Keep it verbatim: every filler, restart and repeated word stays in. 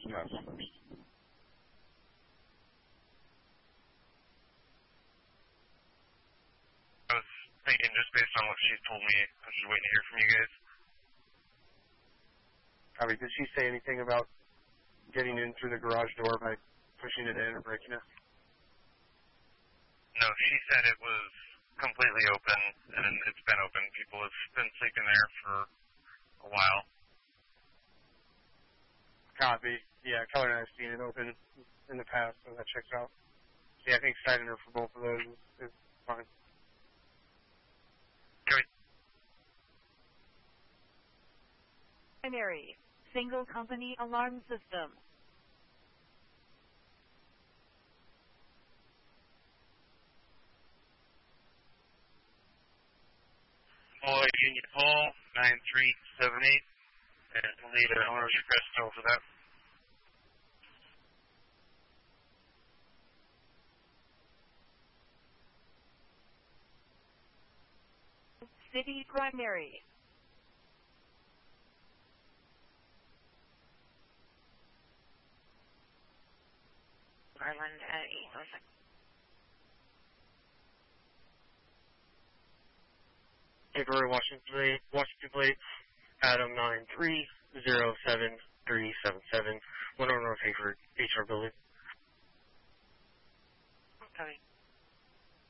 was passed first. I was thinking just based on what she told me, I was just waiting to hear from you guys. Copy. Did she say anything about getting in through the garage door by pushing it in or breaking it? No, she said it was completely open, and it's been open. People have been sleeping there for a while. Copy. Yeah, Keller and I have seen it open in the past, so that checks out. Yeah, I think citing her for both of those is, is fine. Okay. Primary, single company alarm system. Boy, Union Hall, nine three seven eight, and we'll need an owner's request over that. City primary. Garland at eight oh six. February, Washington, Washington Plate, Adam nine three zero seven